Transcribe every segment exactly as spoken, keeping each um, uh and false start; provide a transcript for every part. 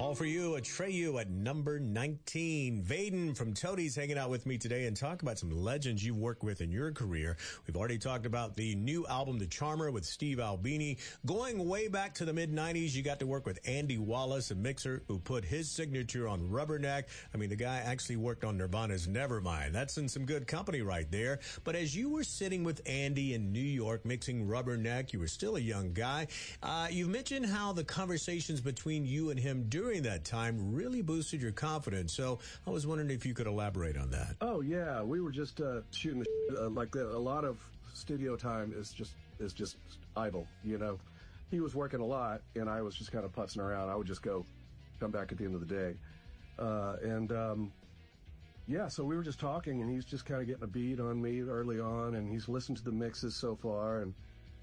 All for you, Atreyu at number nineteen. Vaden from Toadies hanging out with me today and talk about some legends you've worked with in your career. We've already talked about the new album, The Charmer, with Steve Albini. Going way back to the mid nineties, you got to work with Andy Wallace, a mixer who put his signature on Rubberneck. I mean, the guy actually worked on Nirvana's Nevermind. That's in some good company right there. But as you were sitting with Andy in New York mixing Rubberneck, you were still a young guy. Uh, you mentioned how the conversations between you and him during that time really boosted your confidence. So I was wondering if you could elaborate on that. Oh, yeah. We were just uh, shooting the sh- uh, like the, a lot of studio time is just is just idle, you know. He was working a lot, and I was just kind of putzing around. I would just go, come back at the end of the day. Uh, and, um, yeah, so we were just talking, and he's just kind of getting a beat on me early on, and he's listened to the mixes so far, and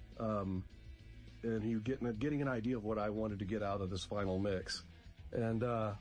um, and he getting getting an idea of what I wanted to get out of this final mix. And uh,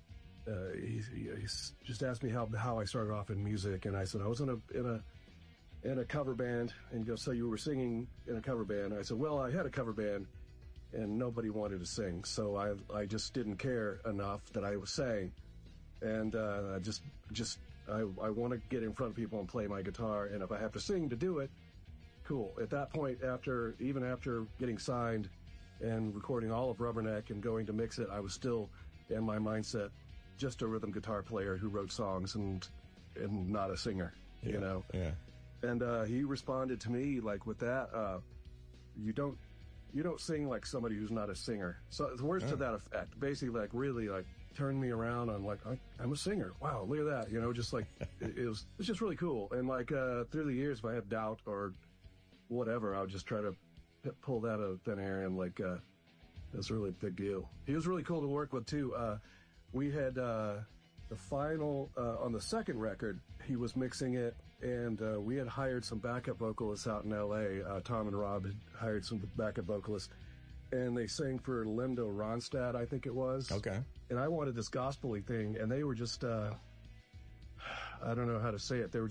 uh, he, he he's just asked me how how I started off in music, and I said I was in a in a in a cover band. And he goes, so you were singing in a cover band? I said, well, I had a cover band, and nobody wanted to sing, so I I just didn't care enough that I was sang, and uh, I just just I I want to get in front of people and play my guitar, and if I have to sing to do it, cool. At that point, after even after getting signed and recording all of Rubberneck and going to mix it, I was still, in my mindset, just a rhythm guitar player who wrote songs and and not a singer, yeah, you know? Yeah. And uh, he responded to me, like, with that, uh, you don't you don't sing like somebody who's not a singer. So the words yeah. to that effect, basically, like, really, like, turned me around on, like, I, I'm a singer. Wow, look at that, you know, just, like, it, it was it's just really cool. And, like, uh, through the years, if I had doubt or whatever, I would just try to pull that out of thin air, and like uh that's really a big deal. He was really cool to work with too. Uh we had uh the final uh on the second record, he was mixing it, and uh we had hired some backup vocalists out in L A. uh Tom and Rob had hired some backup vocalists, and they sang for Lindo Ronstadt, I think it was. Okay. And I wanted this gospel-y thing, and they were just uh I don't know how to say it, they were